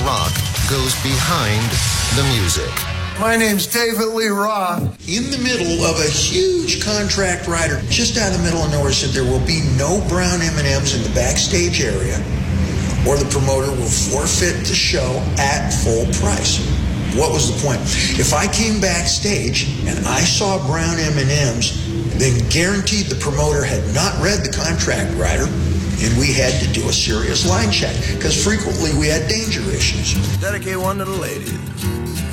Rock goes behind the music. My name's David Lee Roth. In the middle of a huge contract writer, just out of the middle of nowhere, said there will be no brown M&Ms in the backstage area, or the promoter will forfeit the show at full price. What was the point? If I came backstage and I saw brown M&Ms, then guaranteed the promoter had not read the contract writer, and we had to do a serious line check, because frequently we had danger issues. Dedicate one to the ladies.